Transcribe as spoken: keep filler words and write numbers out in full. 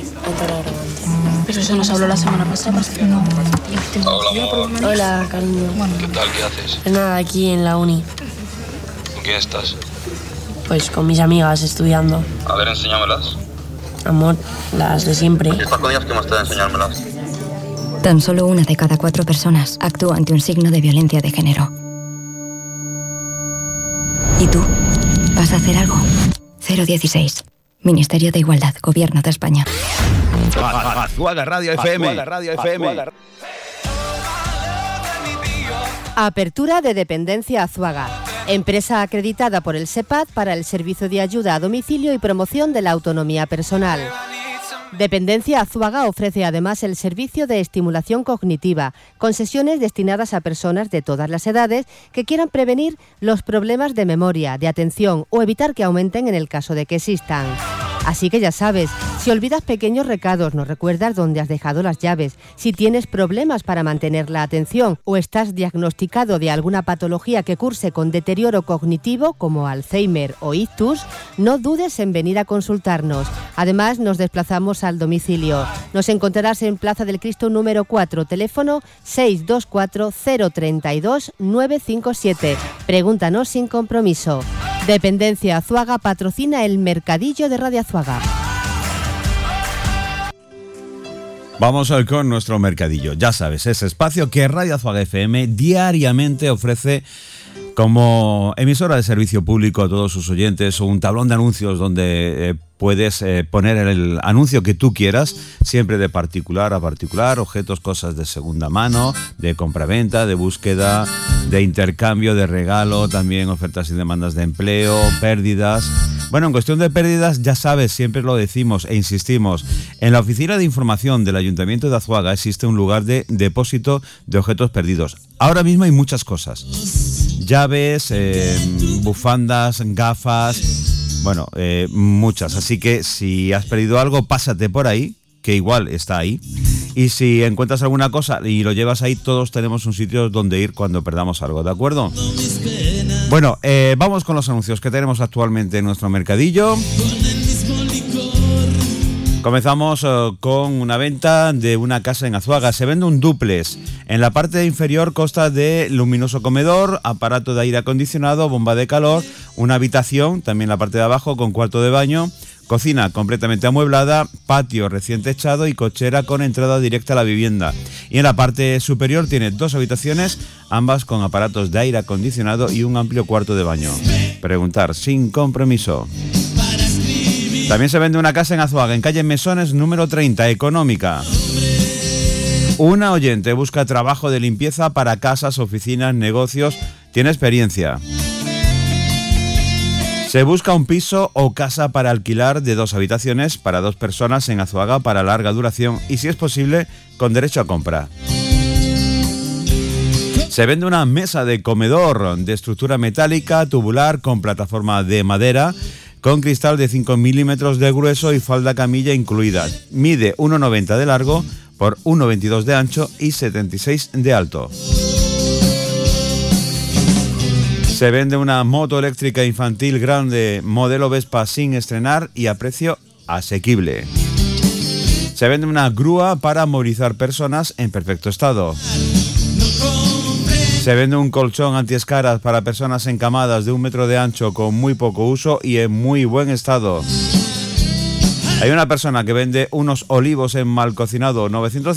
está grabando. Pero eso nos habló la semana pasada. No. Hola, amor. Hola, cariño. ¿Qué tal? ¿Qué haces? Pues nada, aquí en la uni. ¿Con quién estás? Pues con mis amigas estudiando. A ver, enséñamelas. Amor, las de siempre. Si estás con ellas, ¿qué más te da enseñármelas? Tan solo una de cada cuatro personas actúa ante un signo de violencia de género. ¿Y tú? ¿Vas a hacer algo? cero dieciséis. Ministerio de Igualdad, Gobierno de España. Azuaga Radio F M. Azuaga Radio F M. Apertura de Dependencia Azuaga. Empresa acreditada por el SEPAD para el servicio de ayuda a domicilio y promoción de la autonomía personal. Dependencia Azuaga ofrece además el servicio de estimulación cognitiva, con sesiones destinadas a personas de todas las edades que quieran prevenir los problemas de memoria, de atención o evitar que aumenten en el caso de que existan. Así que ya sabes, si olvidas pequeños recados, nos recuerdas dónde has dejado las llaves, si tienes problemas para mantener la atención o estás diagnosticado de alguna patología que curse con deterioro cognitivo como Alzheimer o ictus, no dudes en venir a consultarnos. Además, nos desplazamos al domicilio. Nos encontrarás en Plaza del Cristo número cuatro, teléfono seis dos cuatro cero tres dos nueve cinco siete. Pregúntanos sin compromiso. Dependencia Azuaga patrocina el Mercadillo de Radio Azuaga. Vamos con nuestro mercadillo. Ya sabes, ese espacio que Radio Azuaga F M diariamente ofrece como emisora de servicio público a todos sus oyentes, o un tablón de anuncios donde eh, puedes eh, poner el anuncio que tú quieras, siempre de particular a particular, objetos, cosas de segunda mano, de compraventa, de búsqueda, de intercambio, de regalo, también ofertas y demandas de empleo, pérdidas. Bueno, en cuestión de pérdidas, ya sabes, siempre lo decimos e insistimos, en la oficina de información del Ayuntamiento de Azuaga existe un lugar de depósito de objetos perdidos. Ahora mismo hay muchas cosas. Llaves, eh, bufandas, gafas, bueno, eh, muchas. Así que si has perdido algo, pásate por ahí, que igual está ahí. Y si encuentras alguna cosa y lo llevas ahí, todos tenemos un sitio donde ir cuando perdamos algo, ¿de acuerdo? Bueno, eh, vamos con los anuncios que tenemos actualmente en nuestro mercadillo. Comenzamos uh, con una venta de una casa en Azuaga. Se vende un dúplex. En la parte inferior consta de luminoso comedor, aparato de aire acondicionado, bomba de calor, una habitación, también la parte de abajo con cuarto de baño, cocina completamente amueblada, patio recién techado y cochera con entrada directa a la vivienda. Y en la parte superior tiene dos habitaciones, ambas con aparatos de aire acondicionado y un amplio cuarto de baño. Preguntar sin compromiso. También se vende una casa en Azuaga, en calle Mesones número treinta, económica. Una oyente busca trabajo de limpieza para casas, oficinas, negocios. Tiene experiencia. Se busca un piso o casa para alquilar de dos habitaciones para dos personas en Azuaga para larga duración y, si es posible, con derecho a compra. Se vende una mesa de comedor de estructura metálica, tubular, con plataforma de madera, con cristal de cinco milímetros de grueso y falda camilla incluida. Mide uno noventa de largo por uno veintidós de ancho y setenta y seis de alto. Se vende una moto eléctrica infantil grande, modelo Vespa sin estrenar y a precio asequible. Se vende una grúa para movilizar personas en perfecto estado. Se vende un colchón antiescaras para personas encamadas de un metro de ancho con muy poco uso y en muy buen estado. Hay una persona que vende unos olivos en mal cocinado, novecientos